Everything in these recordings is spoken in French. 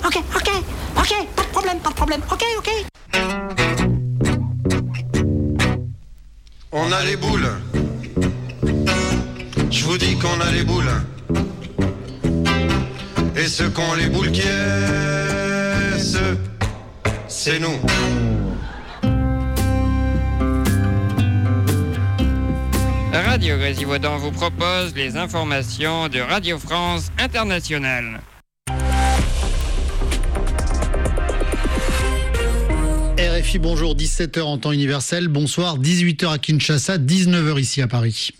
pas de problème, ok. On a les boules. Je vous dis qu'on a les boules. Et ceux qu'ont les boules qui est, c'est nous. Radio Grésivaudan vous propose les informations de Radio France Internationale. RFI, bonjour, 17h en temps universel, bonsoir, 18h à Kinshasa, 19h ici à Paris.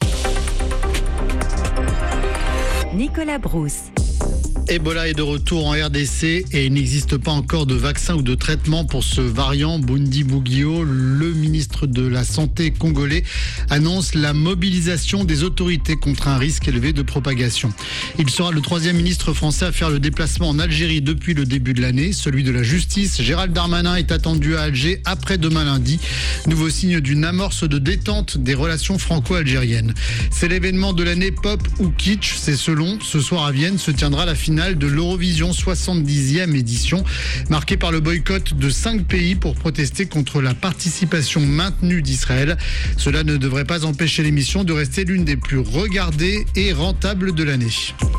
Nicolas Brousse. Ebola est de retour en RDC et il n'existe pas encore de vaccin ou de traitement pour ce variant Bundibugyo. Le ministre de la Santé congolais annonce la mobilisation des autorités contre un risque élevé de propagation. Il sera le troisième ministre français à faire le déplacement en Algérie depuis le début de l'année. Celui de la justice, Gérald Darmanin, est attendu à Alger après-demain lundi. Nouveau signe d'une amorce de détente des relations franco-algériennes. C'est l'événement de l'année pop ou kitsch, c'est selon. Ce soir à Vienne se tiendra la finale de l'Eurovision 70e édition, marquée par le boycott de 5 pays pour protester contre la participation maintenue d'Israël. Cela ne devrait pas empêcher l'émission de rester l'une des plus regardées et rentables de l'année.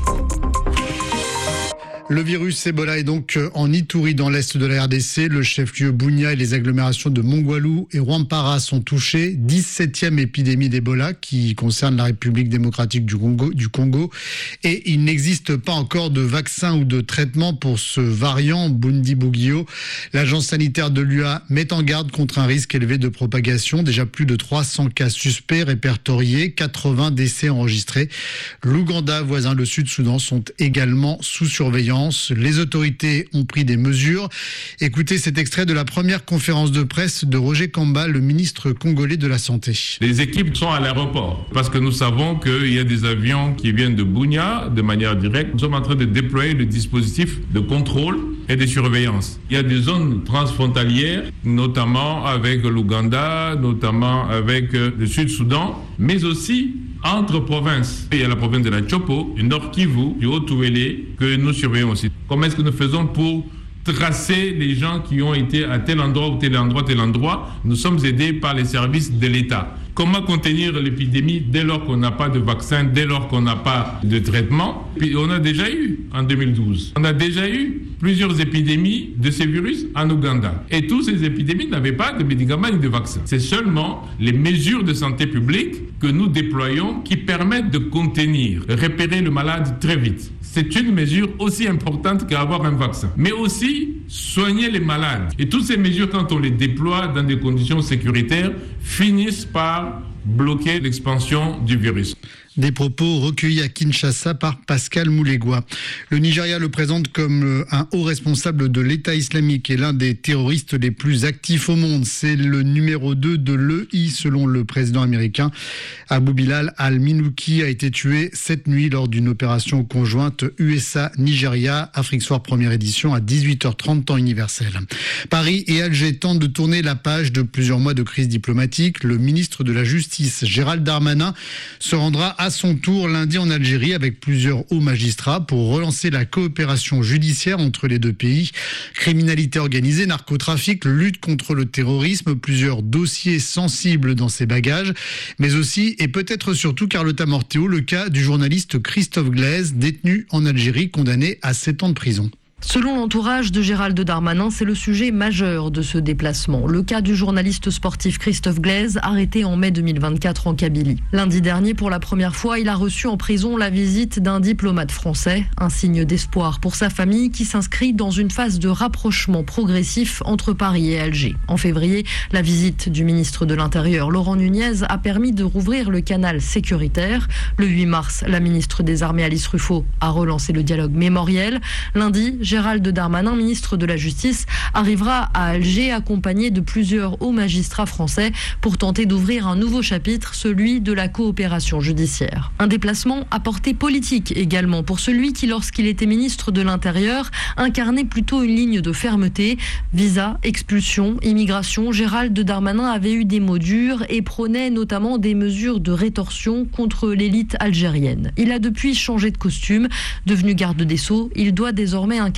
Le virus Ebola est donc en Ituri dans l'est de la RDC. Le chef-lieu Bunia et les agglomérations de Mongwalu et Rwampara sont touchés. 17e épidémie d'Ebola qui concerne la République démocratique du Congo. Et il n'existe pas encore de vaccin ou de traitement pour ce variant Bundibugyo. L'agence sanitaire de l'UA met en garde contre un risque élevé de propagation. Déjà plus de 300 cas suspects répertoriés, 80 décès enregistrés. L'Ouganda, voisin le Sud-Soudan, sont également sous surveillance. Les autorités ont pris des mesures. Écoutez cet extrait de la première conférence de presse de Roger Kamba, le ministre congolais de la Santé. Les équipes sont à l'aéroport parce que nous savons qu'il y a des avions qui viennent de Bunia de manière directe. Nous sommes en train de déployer le dispositif de contrôle et de surveillance. Il y a des zones transfrontalières, notamment avec l'Ouganda, notamment avec le Sud-Soudan, mais aussi entre provinces. Il y a la province de la Chopo, du Nord Kivu, du Haut-Touélé, que nous surveillons aussi. Comment est-ce que nous faisons pour tracer les gens qui ont été à tel endroit ou tel endroit? Nous sommes aidés par les services de l'État. Comment contenir l'épidémie dès lors qu'on n'a pas de vaccin, dès lors qu'on n'a pas de traitement? Puis on a déjà eu, en 2012, on a déjà eu plusieurs épidémies de ces virus en Ouganda. Et toutes ces épidémies n'avaient pas de médicaments ni de vaccins. C'est seulement les mesures de santé publique que nous déployons qui permettent de contenir, repérer le malade très vite. C'est une mesure aussi importante qu'avoir un vaccin. Mais aussi soigner les malades. Et toutes ces mesures, quand on les déploie dans des conditions sécuritaires, finissent par bloquer l'expansion du virus. Des propos recueillis à Kinshasa par Pascal Moulegua. Le Nigeria le présente comme un haut responsable de l'État islamique et l'un des terroristes les plus actifs au monde. C'est le numéro 2 de l'EI selon le président américain. Abou Bilal al-Minouki a été tué cette nuit lors d'une opération conjointe USA-Nigeria, Afrique Soir première édition à 18h30 temps universel. Paris et Alger tentent de tourner la page de plusieurs mois de crise diplomatique. Le ministre de la Justice, Gérald Darmanin, se rendra à son tour lundi en Algérie avec plusieurs hauts magistrats pour relancer la coopération judiciaire entre les deux pays. Criminalité organisée, narcotrafic, lutte contre le terrorisme, plusieurs dossiers sensibles dans ses bagages, mais aussi et peut-être surtout Carlotta Morteo, le cas du journaliste Christophe Glaise, détenu en Algérie, condamné à 7 ans de prison. Selon l'entourage de Gérald Darmanin, c'est le sujet majeur de ce déplacement. Le cas du journaliste sportif Christophe Glaise, arrêté en mai 2024 en Kabylie. Lundi dernier, pour la première fois, il a reçu en prison la visite d'un diplomate français. Un signe d'espoir pour sa famille qui s'inscrit dans une phase de rapprochement progressif entre Paris et Alger. En février, la visite du ministre de l'Intérieur, Laurent Nunez, a permis de rouvrir le canal sécuritaire. Le 8 mars, la ministre des Armées, Alice Ruffo, a relancé le dialogue mémoriel. Lundi, Gérald Darmanin, ministre de la Justice, arrivera à Alger accompagné de plusieurs hauts magistrats français pour tenter d'ouvrir un nouveau chapitre, celui de la coopération judiciaire. Un déplacement à portée politique également pour celui qui, lorsqu'il était ministre de l'Intérieur, incarnait plutôt une ligne de fermeté. Visa, expulsion, immigration, Gérald Darmanin avait eu des mots durs et prônait notamment des mesures de rétorsion contre l'élite algérienne. Il a depuis changé de costume. Devenu garde des Sceaux, il doit désormais incarner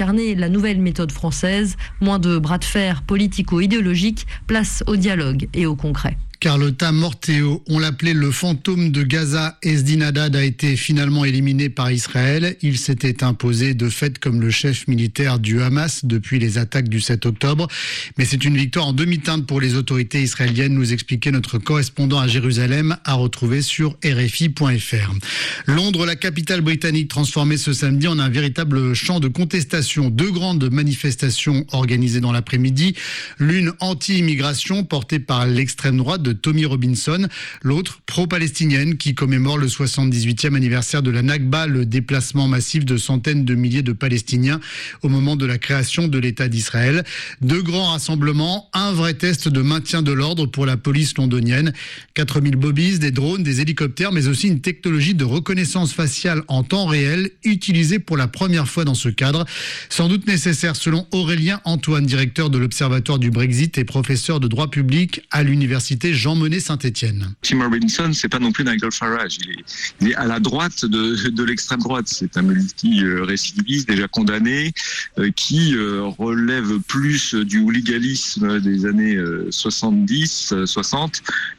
incarner la nouvelle méthode française. Moins de bras de fer politico-idéologiques, place au dialogue et au concret. Carlotta Morteo, on l'appelait le fantôme de Gaza. Ezdin Haddad a été finalement éliminé par Israël. Il s'était imposé de fait comme le chef militaire du Hamas depuis les attaques du 7 octobre. Mais c'est une victoire en demi-teinte pour les autorités israéliennes, nous expliquait notre correspondant à Jérusalem, à retrouver sur RFI.fr. Londres, la capitale britannique, transformée ce samedi en un véritable champ de contestation. 2 grandes manifestations organisées dans l'après-midi. L'une anti-immigration portée par l'extrême droite de Tommy Robinson, l'autre pro-palestinienne qui commémore le 78e anniversaire de la Nakba, le déplacement massif de centaines de milliers de Palestiniens au moment de la création de l'État d'Israël. 2 grands rassemblements, un vrai test de maintien de l'ordre pour la police londonienne. 4000 bobbies, des drones, des hélicoptères, mais aussi une technologie de reconnaissance faciale en temps réel utilisée pour la première fois dans ce cadre. Sans doute nécessaire selon Aurélien Antoine, directeur de l'Observatoire du Brexit et professeur de droit public à l'université Jean Monnet Saint-Étienne. Tim Robinson, c'est pas non plus Nigel Farage. Il est à la droite de l'extrême droite. C'est un multi-récidiviste déjà condamné qui relève plus du hooliganisme des années 70-60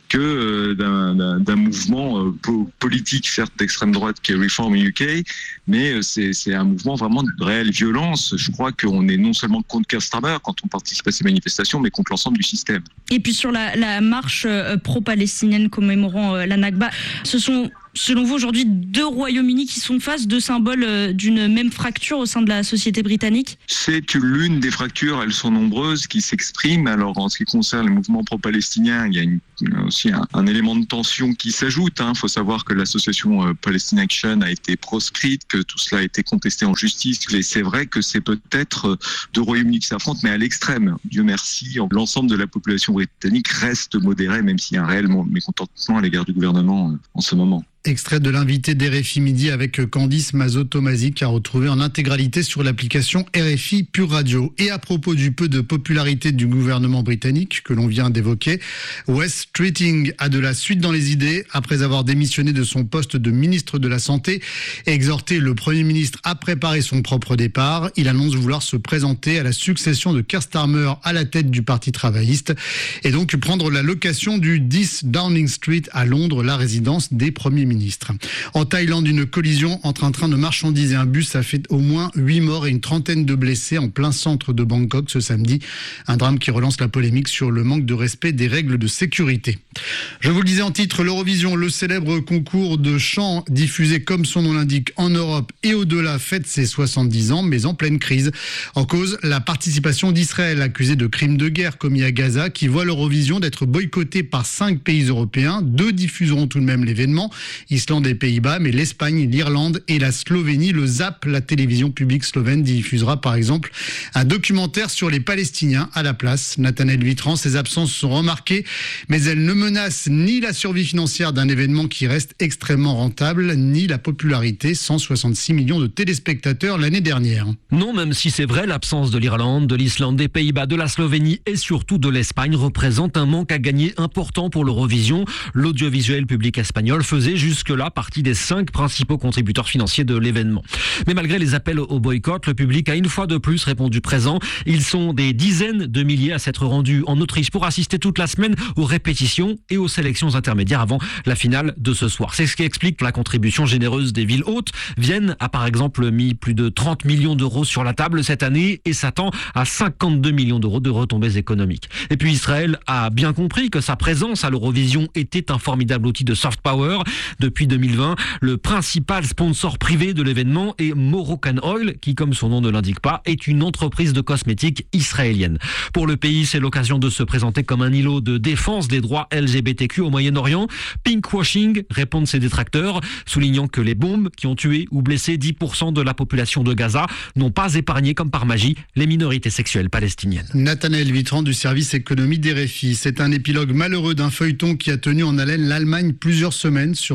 que d'un mouvement politique, certes d'extrême droite, qui est Reform UK, mais c'est un mouvement vraiment de réelle violence. Je crois qu'on est non seulement contre Keir Starmer quand on participe à ces manifestations, mais contre l'ensemble du système. Et puis sur la marche pro-palestinienne commémorant la Nakba, ce sont selon vous aujourd'hui 2 Royaumes-Unis qui sont face, 2 symboles d'une même fracture au sein de la société britannique? C'est l'une des fractures, elles sont nombreuses, qui s'expriment. Alors en ce qui concerne les mouvements pro-palestiniens, il y a aussi un élément de tension qui s'ajoute. Il faut savoir que l'association Palestine Action a été proscrite, que tout cela a été contesté en justice. Et c'est vrai que c'est peut-être 2 Royaumes-Unis qui s'affrontent, mais à l'extrême. Dieu merci, l'ensemble de la population britannique reste modérée, même s'il y a un réel mécontentement à l'égard du gouvernement en ce moment. Extrait de l'invité d'RFI Midi avec Candice Mazot-Tomasi qui a retrouvé en intégralité sur l'application RFI Pure Radio. Et à propos du peu de popularité du gouvernement britannique que l'on vient d'évoquer, Wes Streeting a de la suite dans les idées après avoir démissionné de son poste de ministre de la Santé et exhorté le Premier ministre à préparer son propre départ. Il annonce vouloir se présenter à la succession de Keir Starmer à la tête du Parti travailliste et donc prendre la location du 10 Downing Street à Londres, la résidence des premiers ministres. En Thaïlande, une collision entre un train de marchandises et un bus a fait au moins 8 morts et une trentaine de blessés en plein centre de Bangkok ce samedi. Un drame qui relance la polémique sur le manque de respect des règles de sécurité. Je vous le disais en titre, l'Eurovision, le célèbre concours de chant diffusé comme son nom l'indique en Europe et au-delà, fête ses 70 ans, mais en pleine crise. En cause, la participation d'Israël, accusée de crimes de guerre commis à Gaza, qui voit l'Eurovision d'être boycottée par 5 pays européens. 2 diffuseront tout de même l'événement. Islande et Pays-Bas, mais l'Espagne, l'Irlande et la Slovénie. Le ZAP, la télévision publique slovène, diffusera par exemple un documentaire sur les Palestiniens à la place. Nathanaël Vitran, ses absences sont remarquées, mais elles ne menacent ni la survie financière d'un événement qui reste extrêmement rentable, ni la popularité, 166 millions de téléspectateurs l'année dernière. Non, même si c'est vrai, l'absence de l'Irlande, de l'Islande, des Pays-Bas, de la Slovénie et surtout de l'Espagne représente un manque à gagner important pour l'Eurovision. L'audiovisuel public espagnol faisait jusque-là partie des 5 principaux contributeurs financiers de l'événement. Mais malgré les appels au boycott, le public a une fois de plus répondu présent. Ils sont des dizaines de milliers à s'être rendus en Autriche pour assister toute la semaine aux répétitions et aux sélections intermédiaires avant la finale de ce soir. C'est ce qui explique la contribution généreuse des villes hôtes. Vienne a par exemple mis plus de 30 millions d'euros sur la table cette année et s'attend à 52 millions d'euros de retombées économiques. Et puis Israël a bien compris que sa présence à l'Eurovision était un formidable outil de soft power. Depuis 2020, le principal sponsor privé de l'événement est Moroccan Oil, qui, comme son nom ne l'indique pas, est une entreprise de cosmétiques israélienne. Pour le pays, c'est l'occasion de se présenter comme un îlot de défense des droits LGBTQ au Moyen-Orient. Pinkwashing, répondent ses détracteurs, soulignant que les bombes qui ont tué ou blessé 10% de la population de Gaza n'ont pas épargné comme par magie les minorités sexuelles palestiniennes. Nathanaël Vitran du service économie d'RFI. C'est un épilogue malheureux d'un feuilleton qui a tenu en haleine l'Allemagne plusieurs semaines sur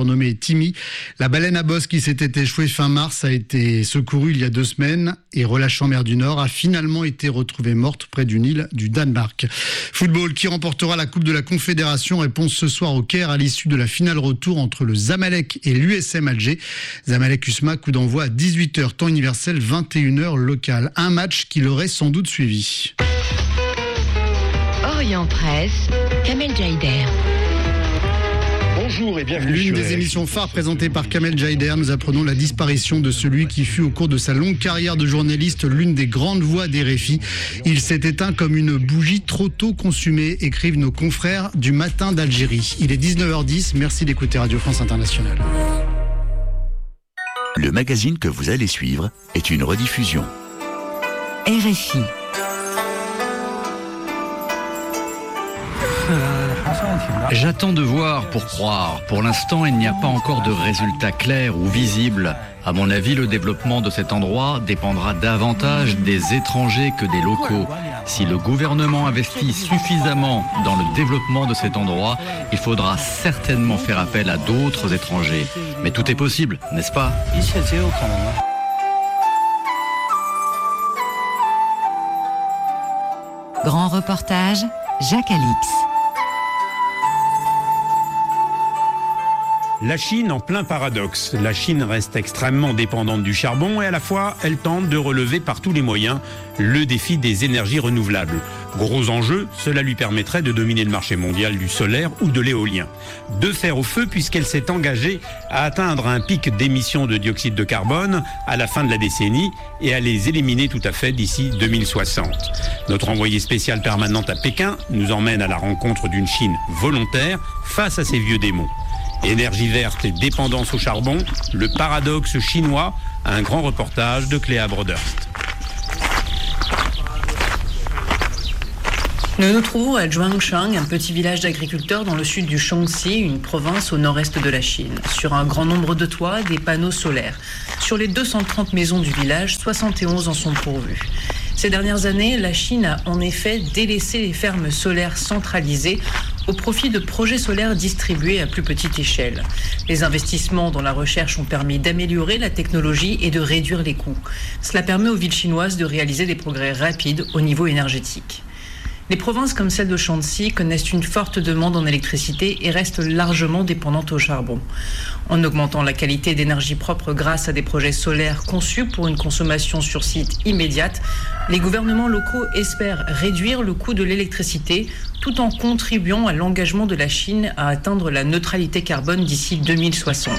surnommée Timmy. La baleine à bosse qui s'était échouée fin mars a été secourue il y a 2 semaines et relâchée en mer du Nord a finalement été retrouvée morte près d'une île du Danemark. Football, qui remportera la Coupe de la Confédération? Réponse ce soir au Caire à l'issue de la finale retour entre le Zamalek et l'USM Alger. Zamalek USMA, coup d'envoi à 18h, temps universel, 21h local. Un match qui l'aurait sans doute suivi. Orient Presse, Kamel Jaider. Bonjour et bienvenue. L'une des émissions phares présentées par Kamel Jaider, nous apprenons la disparition de celui qui fut au cours de sa longue carrière de journaliste l'une des grandes voix des RFI. Il s'est éteint comme une bougie trop tôt consumée, écrivent nos confrères du Matin d'Algérie. Il est 19h10, merci d'écouter Radio France Internationale. Le magazine que vous allez suivre est une rediffusion. RFI. J'attends de voir pour croire. Pour l'instant, il n'y a pas encore de résultats clairs ou visibles. À mon avis, le développement de cet endroit dépendra davantage des étrangers que des locaux. Si le gouvernement investit suffisamment dans le développement de cet endroit, il faudra certainement faire appel à d'autres étrangers. Mais tout est possible, n'est-ce pas ? Grand reportage, Jacques Alix. La Chine en plein paradoxe. La Chine reste extrêmement dépendante du charbon et à la fois, elle tente de relever par tous les moyens le défi des énergies renouvelables. Gros enjeu, cela lui permettrait de dominer le marché mondial du solaire ou de l'éolien. De fer au feu puisqu'elle s'est engagée à atteindre un pic d'émissions de dioxyde de carbone à la fin de la décennie et à les éliminer tout à fait d'ici 2060. Notre envoyé spécial permanente à Pékin nous emmène à la rencontre d'une Chine volontaire face à ses vieux démons. Énergie verte et dépendance au charbon, le paradoxe chinois, un grand reportage de Cléa Broderst. Nous nous trouvons à Zhuangshang, un petit village d'agriculteurs dans le sud du Shaanxi, une province au nord-est de la Chine. Sur un grand nombre de toits, des panneaux solaires. Sur les 230 maisons du village, 71 en sont pourvues. Ces dernières années, la Chine a en effet délaissé les fermes solaires centralisées au profit de projets solaires distribués à plus petite échelle. Les investissements dans la recherche ont permis d'améliorer la technologie et de réduire les coûts. Cela permet aux villes chinoises de réaliser des progrès rapides au niveau énergétique. Les provinces comme celle de Shaanxi connaissent une forte demande en électricité et restent largement dépendantes au charbon. En augmentant la qualité d'énergie propre grâce à des projets solaires conçus pour une consommation sur site immédiate, les gouvernements locaux espèrent réduire le coût de l'électricité tout en contribuant à l'engagement de la Chine à atteindre la neutralité carbone d'ici 2060.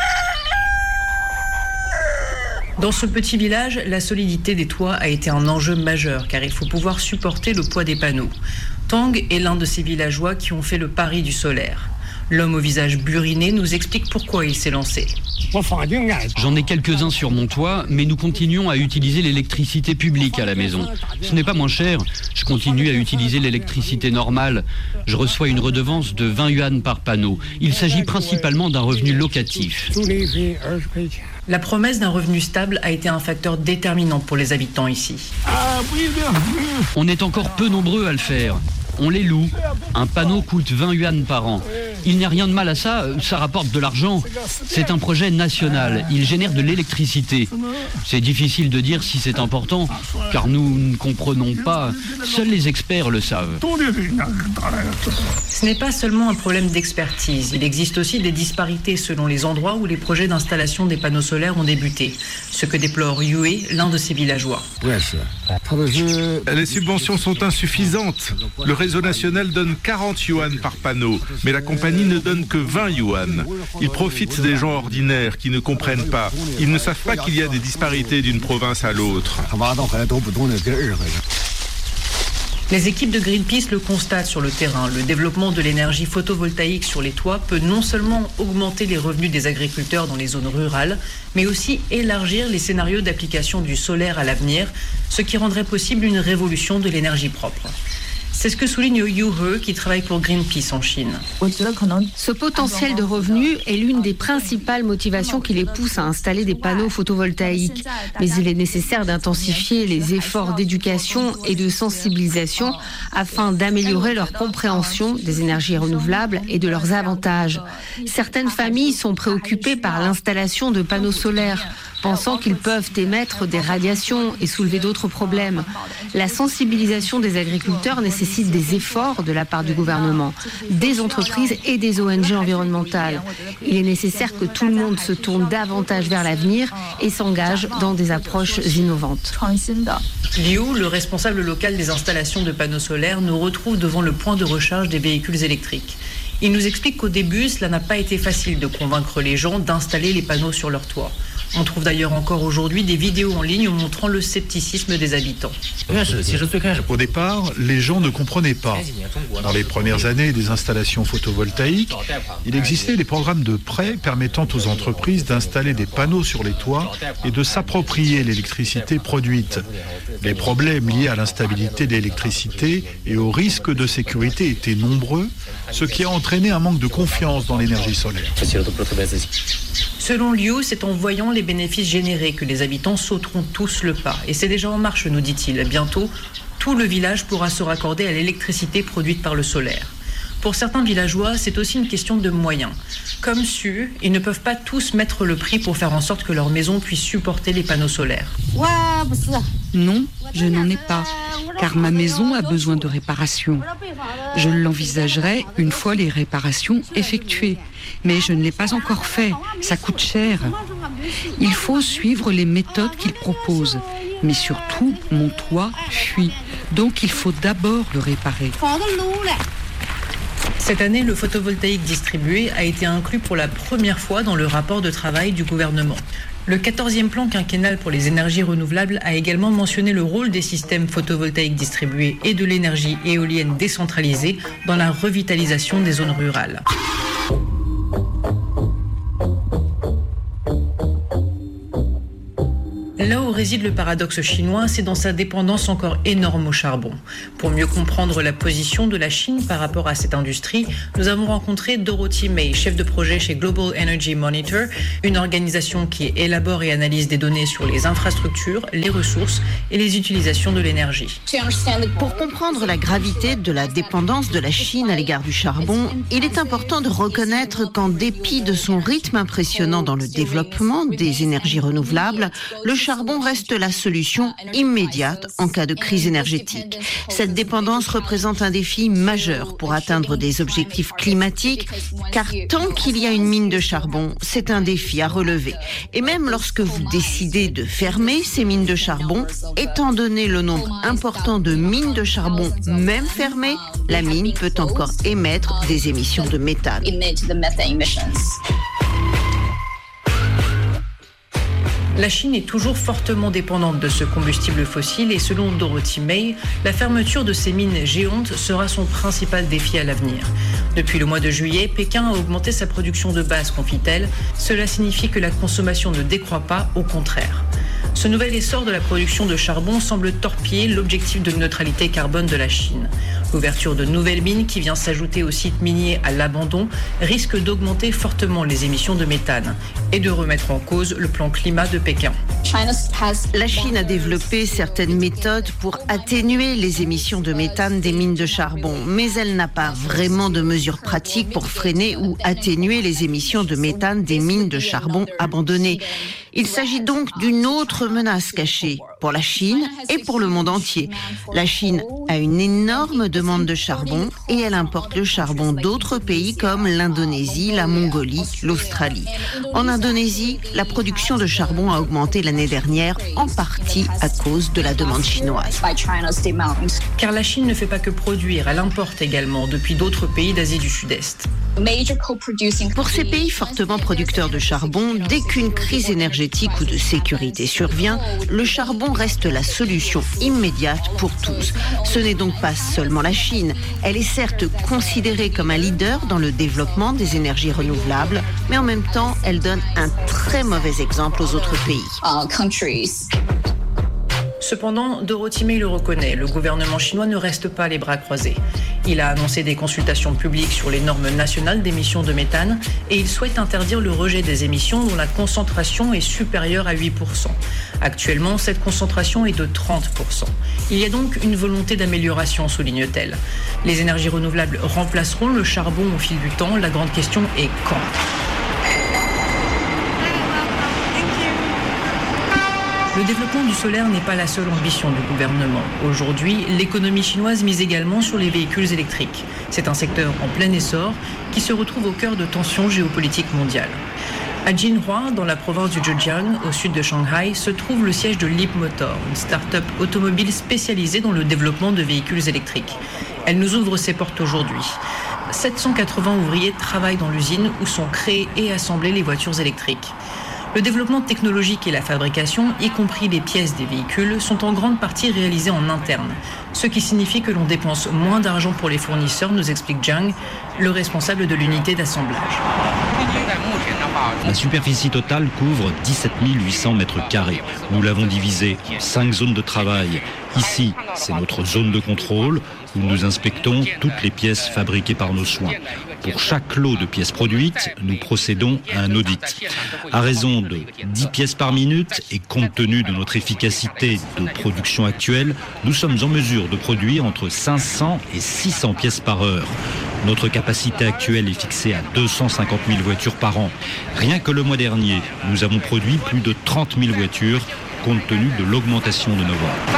Dans ce petit village, la solidité des toits a été un enjeu majeur car il faut pouvoir supporter le poids des panneaux. Tang est l'un de ces villageois qui ont fait le pari du solaire. L'homme au visage buriné nous explique pourquoi il s'est lancé. J'en ai quelques-uns sur mon toit, mais nous continuons à utiliser l'électricité publique à la maison. Ce n'est pas moins cher, je continue à utiliser l'électricité normale. Je reçois une redevance de 20 yuan par panneau. Il s'agit principalement d'un revenu locatif. La promesse d'un revenu stable a été un facteur déterminant pour les habitants ici. On est encore peu nombreux à le faire. On les loue. Un panneau coûte 20 yuan par an. Il n'y a rien de mal à ça, ça rapporte de l'argent. C'est un projet national, il génère de l'électricité. C'est difficile de dire si c'est important, car nous ne comprenons pas. Seuls les experts le savent. Ce n'est pas seulement un problème d'expertise. Il existe aussi des disparités selon les endroits où les projets d'installation des panneaux solaires ont débuté. Ce que déplore Yue, l'un de ces villageois. Les subventions sont insuffisantes. Le réseau national donne 40 yuan par panneau, mais la compagnie ne donne que 20 yuan. Ils profitent des gens ordinaires qui ne comprennent pas. Ils ne savent pas qu'il y a des disparités d'une province à l'autre. Les équipes de Greenpeace le constatent sur le terrain. Le développement de l'énergie photovoltaïque sur les toits peut non seulement augmenter les revenus des agriculteurs dans les zones rurales, mais aussi élargir les scénarios d'application du solaire à l'avenir, ce qui rendrait possible une révolution de l'énergie propre. C'est ce que souligne Yu He, qui travaille pour Greenpeace en Chine. Ce potentiel de revenus est l'une des principales motivations qui les pousse à installer des panneaux photovoltaïques. Mais il est nécessaire d'intensifier les efforts d'éducation et de sensibilisation afin d'améliorer leur compréhension des énergies renouvelables et de leurs avantages. Certaines familles sont préoccupées par l'installation de panneaux solaires, pensant qu'ils peuvent émettre des radiations et soulever d'autres problèmes. La sensibilisation des agriculteurs nécessite des efforts de la part du gouvernement, des entreprises et des ONG environnementales. Il est nécessaire que tout le monde se tourne davantage vers l'avenir et s'engage dans des approches innovantes. Liu, le responsable local des installations de panneaux solaires, nous retrouve devant le point de recharge des véhicules électriques. Il nous explique qu'au début, cela n'a pas été facile de convaincre les gens d'installer les panneaux sur leur toit. On trouve d'ailleurs encore aujourd'hui des vidéos en ligne montrant le scepticisme des habitants. Au départ, les gens ne comprenaient pas. Dans les premières années des installations photovoltaïques, il existait des programmes de prêts permettant aux entreprises d'installer des panneaux sur les toits et de s'approprier l'électricité produite. Les problèmes liés à l'instabilité de l'électricité et aux risques de sécurité étaient nombreux, ce qui a entraîné un manque de confiance dans l'énergie solaire. Selon Liu, c'est en voyant les bénéfices générés que les habitants sauteront tous le pas. Et c'est déjà en marche, nous dit-il. Bientôt, tout le village pourra se raccorder à l'électricité produite par le solaire. Pour certains villageois, c'est aussi une question de moyens. Comme Su, ils ne peuvent pas tous mettre le prix pour faire en sorte que leur maison puisse supporter les panneaux solaires. Non, je n'en ai pas, car ma maison a besoin de réparation. Je l'envisagerai une fois les réparations effectuées, mais je ne l'ai pas encore fait, ça coûte cher. Il faut suivre les méthodes qu'il propose, mais surtout, mon toit fuit, donc il faut d'abord le réparer. Cette année, le photovoltaïque distribué a été inclus pour la première fois dans le rapport de travail du gouvernement. Le 14e plan quinquennal pour les énergies renouvelables a également mentionné le rôle des systèmes photovoltaïques distribués et de l'énergie éolienne décentralisée dans la revitalisation des zones rurales. Là où réside le paradoxe chinois, c'est dans sa dépendance encore énorme au charbon. Pour mieux comprendre la position de la Chine par rapport à cette industrie, nous avons rencontré Dorothy May, chef de projet chez Global Energy Monitor, une organisation qui élabore et analyse des données sur les infrastructures, les ressources et les utilisations de l'énergie. Pour comprendre la gravité de la dépendance de la Chine à l'égard du charbon, il est important de reconnaître qu'en dépit de son rythme impressionnant dans le développement des énergies renouvelables, le charbon reste la solution immédiate en cas de crise énergétique. Cette dépendance représente un défi majeur pour atteindre des objectifs climatiques, car tant qu'il y a une mine de charbon, c'est un défi à relever. Et même lorsque vous décidez de fermer ces mines de charbon, étant donné le nombre important de mines de charbon même fermées, la mine peut encore émettre des émissions de méthane. La Chine est toujours fortement dépendante de ce combustible fossile et selon Dorothy May, la fermeture de ces mines géantes sera son principal défi à l'avenir. Depuis le mois de juillet, Pékin a augmenté sa production de base, confie-t-elle. Cela signifie que la consommation ne décroît pas, au contraire. Ce nouvel essor de la production de charbon semble torpiller l'objectif de neutralité carbone de la Chine. L'ouverture de nouvelles mines, qui vient s'ajouter aux sites miniers à l'abandon, risque d'augmenter fortement les émissions de méthane et de remettre en cause le plan climat de Pékin. La Chine a développé certaines méthodes pour atténuer les émissions de méthane des mines de charbon, mais elle n'a pas vraiment de mesures pratiques pour freiner ou atténuer les émissions de méthane des mines de charbon abandonnées. Il s'agit donc d'une autre menace cachée pour la Chine et pour le monde entier. La Chine a une énorme demande de charbon et elle importe le charbon d'autres pays comme l'Indonésie, la Mongolie, l'Australie. En Indonésie, la production de charbon a augmenté l'année dernière, en partie à cause de la demande chinoise. Car la Chine ne fait pas que produire, elle importe également depuis d'autres pays d'Asie du Sud-Est. Pour ces pays fortement producteurs de charbon, dès qu'une crise énergétique ou de sécurité survient, le charbon reste la solution immédiate pour tous. Ce n'est donc pas seulement la Chine. Elle est certes considérée comme un leader dans le développement des énergies renouvelables, mais en même temps, elle donne un très mauvais exemple aux autres pays. Cependant, Dorothy May le reconnaît, le gouvernement chinois ne reste pas les bras croisés. Il a annoncé des consultations publiques sur les normes nationales d'émissions de méthane et il souhaite interdire le rejet des émissions dont la concentration est supérieure à 8%. Actuellement, cette concentration est de 30%. Il y a donc une volonté d'amélioration, souligne-t-elle. Les énergies renouvelables remplaceront le charbon au fil du temps. La grande question est quand ? Le développement du solaire n'est pas la seule ambition du gouvernement. Aujourd'hui, l'économie chinoise mise également sur les véhicules électriques. C'est un secteur en plein essor qui se retrouve au cœur de tensions géopolitiques mondiales. À Jinhua, dans la province du Zhejiang, au sud de Shanghai, se trouve le siège de Leapmotor, une start-up automobile spécialisée dans le développement de véhicules électriques. Elle nous ouvre ses portes aujourd'hui. 780 ouvriers travaillent dans l'usine où sont créées et assemblées les voitures électriques. Le développement technologique et la fabrication, y compris les pièces des véhicules, sont en grande partie réalisés en interne. Ce qui signifie que l'on dépense moins d'argent pour les fournisseurs, nous explique Zhang, le responsable de l'unité d'assemblage. La superficie totale couvre 17 800 mètres carrés. Nous l'avons divisée en 5 zones de travail. Ici, c'est notre zone de contrôle où nous inspectons toutes les pièces fabriquées par nos soins. Pour chaque lot de pièces produites, nous procédons à un audit. À raison de 10 pièces par minute et compte tenu de notre efficacité de production actuelle, nous sommes en mesure de produire entre 500 et 600 pièces par heure. Notre capacité actuelle est fixée à 250 000 voitures par an. Rien que le mois dernier, nous avons produit plus de 30 000 voitures compte tenu de l'augmentation de nos ventes.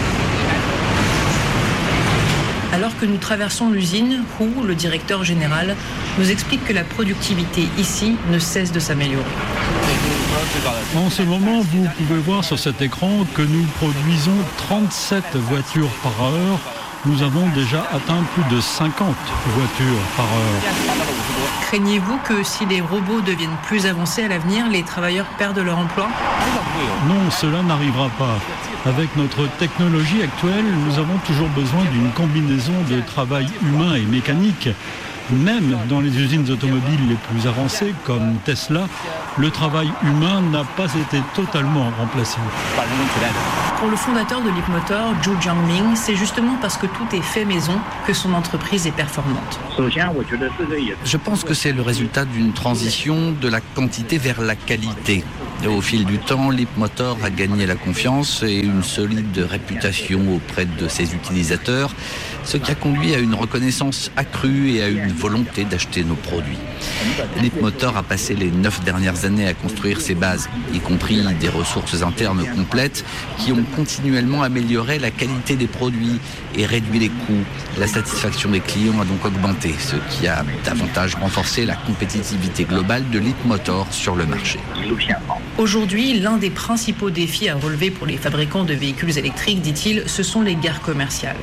Alors que nous traversons l'usine, Hu, le directeur général, nous explique que la productivité ici ne cesse de s'améliorer. En ce moment, vous pouvez voir sur cet écran que nous produisons 37 voitures par heure. Nous avons déjà atteint plus de 50 voitures par heure. Craignez-vous que si les robots deviennent plus avancés à l'avenir, les travailleurs perdent leur emploi ? Non, cela n'arrivera pas. Avec notre technologie actuelle, nous avons toujours besoin d'une combinaison de travail humain et mécanique. Même dans les usines automobiles les plus avancées, comme Tesla, le travail humain n'a pas été totalement remplacé. Pour le fondateur de Leapmotor, Zhu Jiangming, c'est justement parce que tout est fait maison que son entreprise est performante. Je pense que c'est le résultat d'une transition de la quantité vers la qualité. Et au fil du temps, Leapmotor a gagné la confiance et une solide réputation auprès de ses utilisateurs, ce qui a conduit à une reconnaissance accrue et à une volonté d'acheter nos produits. Leapmotor a passé les 9 dernières années à construire ses bases, y compris des ressources internes complètes qui ont continuellement amélioré la qualité des produits et réduit les coûts. La satisfaction des clients a donc augmenté, ce qui a davantage renforcé la compétitivité globale de Leapmotor sur le marché. Aujourd'hui, l'un des principaux défis à relever pour les fabricants de véhicules électriques, dit-il, ce sont les guerres commerciales.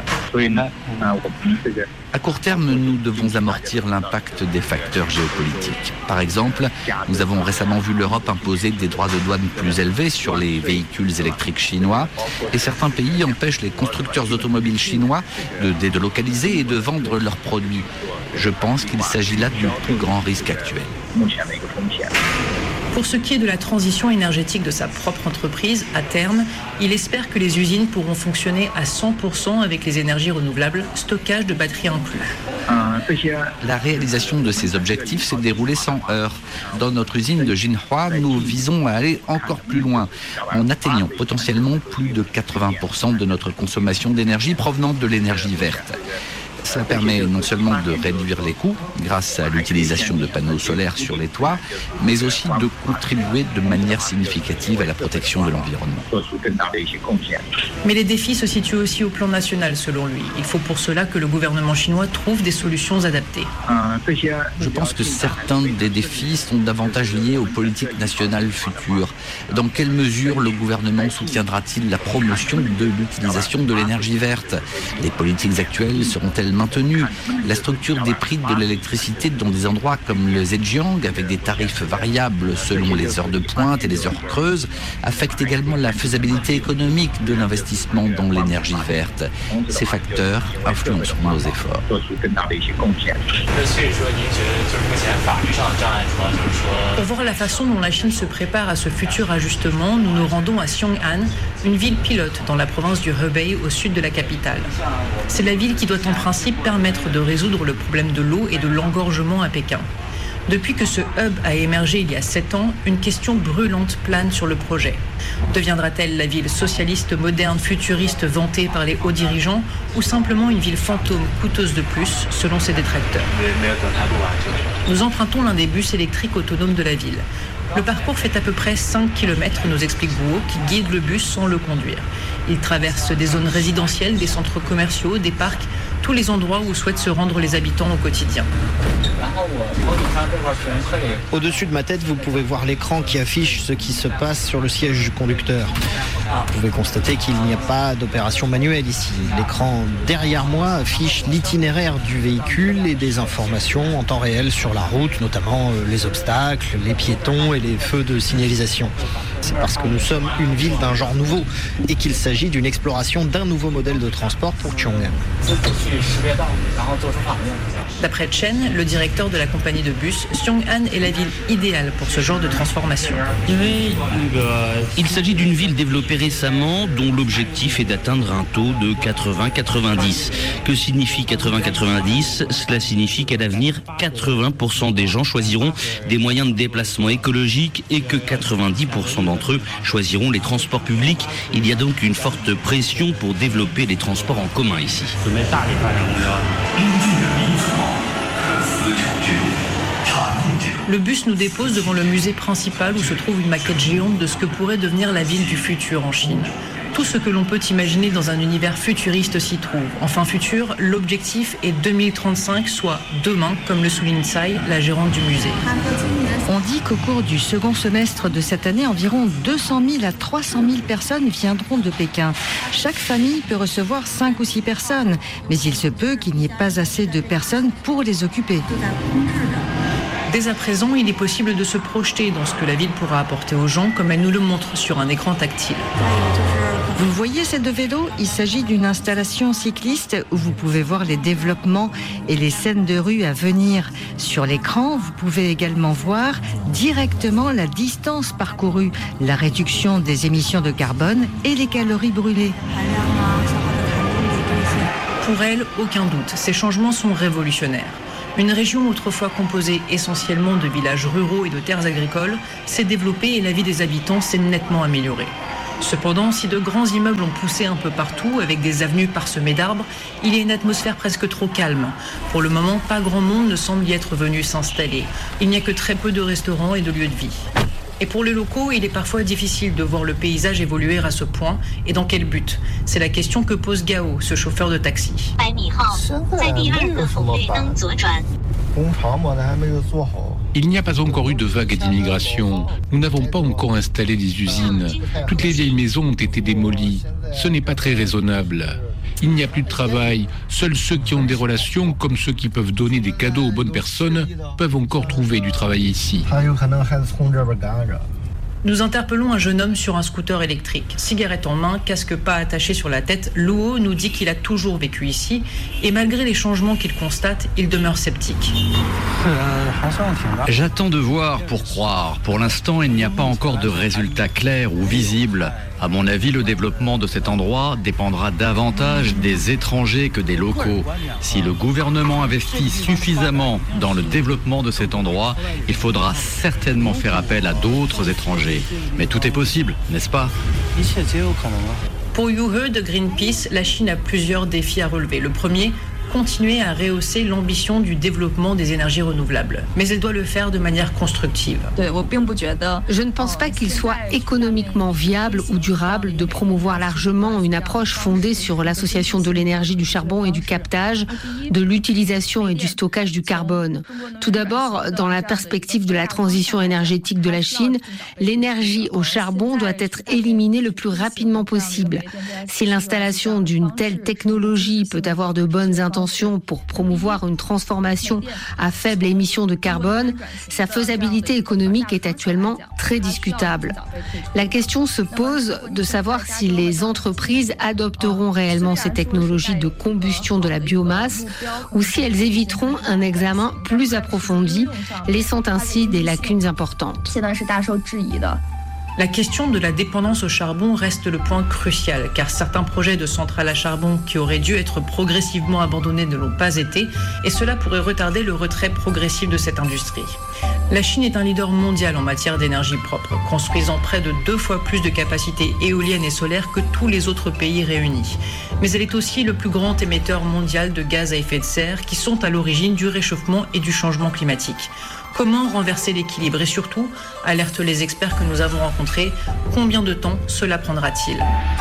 À court terme, nous devons amortir l'impact des facteurs géopolitiques. Par exemple, nous avons récemment vu l'Europe imposer des droits de douane plus élevés sur les véhicules électriques chinois et certains pays empêchent les constructeurs automobiles chinois de délocaliser et de vendre leurs produits. Je pense qu'il s'agit là du plus grand risque actuel. Pour ce qui est de la transition énergétique de sa propre entreprise, à terme, il espère que les usines pourront fonctionner à 100% avec les énergies renouvelables, stockage de batteries inclus. La réalisation de ces objectifs s'est déroulée sans heurts. Dans notre usine de Jinhua, nous visons à aller encore plus loin, en atteignant potentiellement plus de 80% de notre consommation d'énergie provenant de l'énergie verte. Cela permet non seulement de réduire les coûts grâce à l'utilisation de panneaux solaires sur les toits, mais aussi de contribuer de manière significative à la protection de l'environnement. Mais les défis se situent aussi au plan national, selon lui. Il faut pour cela que le gouvernement chinois trouve des solutions adaptées. Je pense que certains des défis sont davantage liés aux politiques nationales futures. Dans quelle mesure le gouvernement soutiendra-t-il la promotion de l'utilisation de l'énergie verte ? Les politiques actuelles seront-elles mal maintenue. La structure des prix de l'électricité dans des endroits comme le Zhejiang, avec des tarifs variables selon les heures de pointe et les heures creuses, affecte également la faisabilité économique de l'investissement dans l'énergie verte. Ces facteurs influenceront nos efforts. Pour voir la façon dont la Chine se prépare à ce futur ajustement, nous nous rendons à Xiong'an, une ville pilote dans la province du Hebei au sud de la capitale. C'est la ville qui doit en principe permettre de résoudre le problème de l'eau et de l'engorgement à Pékin. Depuis que ce hub a émergé il y a 7 ans, une question brûlante plane sur le projet. Deviendra-t-elle la ville socialiste, moderne, futuriste vantée par les hauts dirigeants ou simplement une ville fantôme coûteuse de plus, selon ses détracteurs? Nous empruntons l'un des bus électriques autonomes de la ville. Le parcours fait à peu près 5 km, nous explique Guo, qui guide le bus sans le conduire. Il traverse des zones résidentielles, des centres commerciaux, des parcs, tous les endroits où souhaitent se rendre les habitants au quotidien. Au-dessus de ma tête, vous pouvez voir l'écran qui affiche ce qui se passe sur le siège du conducteur. Vous pouvez constater qu'il n'y a pas d'opération manuelle ici. L'écran derrière moi affiche l'itinéraire du véhicule et des informations en temps réel sur la route, notamment les obstacles, les piétons et les feux de signalisation. C'est parce que nous sommes une ville d'un genre nouveau et qu'il s'agit d'une exploration d'un nouveau modèle de transport pour Xiong'an. D'après Chen, le directeur de la compagnie de bus, Xiong'an est la ville idéale pour ce genre de transformation. Il s'agit d'une ville développée récemment dont l'objectif est d'atteindre un taux de 80-90. Que signifie 80-90 ? Cela signifie qu'à l'avenir, 80% des gens choisiront des moyens de déplacement écologiques et que 90% d'entre eux choisiront les transports publics. Il y a donc une forte pression pour développer les transports en commun ici. Le bus nous dépose devant le musée principal où se trouve une maquette géante de ce que pourrait devenir la ville du futur en Chine. Tout ce que l'on peut imaginer dans un univers futuriste s'y trouve. Enfin futur, l'objectif est 2035, soit demain, comme le souligne Tsai, la gérante du musée. On dit qu'au cours du second semestre de cette année, environ 200 000 à 300 000 personnes viendront de Pékin. Chaque famille peut recevoir 5 ou 6 personnes, mais il se peut qu'il n'y ait pas assez de personnes pour les occuper. Dès à présent, il est possible de se projeter dans ce que la ville pourra apporter aux gens, comme elle nous le montre sur un écran tactile. Vous voyez ces 2 vélos ? Il s'agit d'une installation cycliste où vous pouvez voir les développements et les scènes de rue à venir. Sur l'écran, vous pouvez également voir directement la distance parcourue, la réduction des émissions de carbone et les calories brûlées. Pour elle, aucun doute, ces changements sont révolutionnaires. Une région autrefois composée essentiellement de villages ruraux et de terres agricoles s'est développée et la vie des habitants s'est nettement améliorée. Cependant, si de grands immeubles ont poussé un peu partout, avec des avenues parsemées d'arbres, il y a une atmosphère presque trop calme. Pour le moment, pas grand monde ne semble y être venu s'installer. Il n'y a que très peu de restaurants et de lieux de vie. Et pour les locaux, il est parfois difficile de voir le paysage évoluer à ce point. Et dans quel but ? C'est la question que pose Gao, ce chauffeur de taxi. Il n'y a pas encore eu de vague d'immigration. Nous n'avons pas encore installé des usines. Toutes les vieilles maisons ont été démolies. Ce n'est pas très raisonnable. Il n'y a plus de travail. Seuls ceux qui ont des relations, comme ceux qui peuvent donner des cadeaux aux bonnes personnes, peuvent encore trouver du travail ici. Nous interpellons un jeune homme sur un scooter électrique. Cigarette en main, casque pas attaché sur la tête, Luo nous dit qu'il a toujours vécu ici et malgré les changements qu'il constate, il demeure sceptique. J'attends de voir pour croire. Pour l'instant, il n'y a pas encore de résultats clairs ou visibles. À mon avis, le développement de cet endroit dépendra davantage des étrangers que des locaux. Si le gouvernement investit suffisamment dans le développement de cet endroit, il faudra certainement faire appel à d'autres étrangers. Mais tout est possible, n'est-ce pas ? Pour Yu He de Greenpeace, la Chine a plusieurs défis à relever. Le premier, continuer à rehausser l'ambition du développement des énergies renouvelables. Mais elle doit le faire de manière constructive. Je ne pense pas qu'il soit économiquement viable ou durable de promouvoir largement une approche fondée sur l'association de l'énergie du charbon et du captage, de l'utilisation et du stockage du carbone. Tout d'abord, dans la perspective de la transition énergétique de la Chine, l'énergie au charbon doit être éliminée le plus rapidement possible. Si l'installation d'une telle technologie peut avoir de bonnes intentions, intentions pour promouvoir une transformation à faible émission de carbone, sa faisabilité économique est actuellement très discutable. La question se pose de savoir si les entreprises adopteront réellement ces technologies de combustion de la biomasse ou si elles éviteront un examen plus approfondi, laissant ainsi des lacunes importantes. La question de la dépendance au charbon reste le point crucial, car certains projets de centrales à charbon qui auraient dû être progressivement abandonnés ne l'ont pas été, et cela pourrait retarder le retrait progressif de cette industrie. La Chine est un leader mondial en matière d'énergie propre, construisant près de 2 fois plus de capacités éoliennes et solaires que tous les autres pays réunis. Mais elle est aussi le plus grand émetteur mondial de gaz à effet de serre qui sont à l'origine du réchauffement et du changement climatique. Comment renverser l'équilibre et surtout, alertent les experts que nous avons rencontrés, combien de temps cela prendra-t-il ?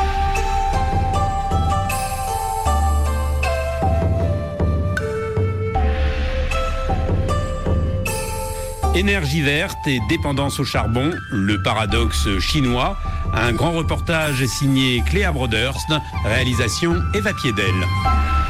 Énergie verte et dépendance au charbon, le paradoxe chinois. Un grand reportage signé Cléa Broderst, réalisation Eva Piedel.